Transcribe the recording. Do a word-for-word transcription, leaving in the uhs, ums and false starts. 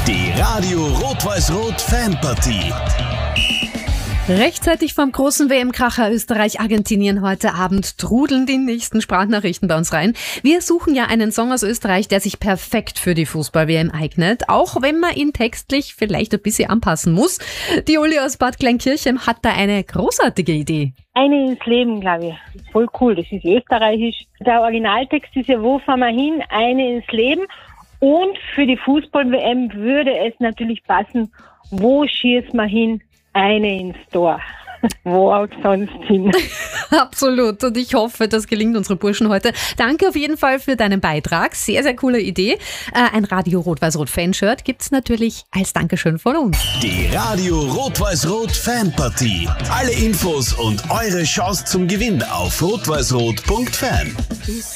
Die Radio Rot-Weiß-Rot Fanpartie. Rechtzeitig vom großen W M-Kracher Österreich-Argentinien heute Abend trudeln die nächsten Sprachnachrichten bei uns rein. Wir suchen ja einen Song aus Österreich, der sich perfekt für die Fußball-W M eignet, auch wenn man ihn textlich vielleicht ein bisschen anpassen muss. Die Uli aus Bad Kleinkirchen hat da eine großartige Idee. Eine ins Leben, glaube ich. Voll cool, das ist österreichisch. Der Originaltext ist ja, wo fahren wir hin? Eine ins Leben. Und für die Fußball-W M würde es natürlich passen, wo schießt man hin? Eine ins Tor. Wo auch sonst hin. Absolut. Und ich hoffe, das gelingt unsere Burschen heute. Danke auf jeden Fall für deinen Beitrag. Sehr, sehr coole Idee. Äh, ein Radio Rot-Weiß-Rot Fanshirt gibt's natürlich als Dankeschön von uns. Die Radio Rot-Weiß-Rot Fanpartie. Alle Infos und eure Chance zum Gewinn auf rot weiß rot punkt fan.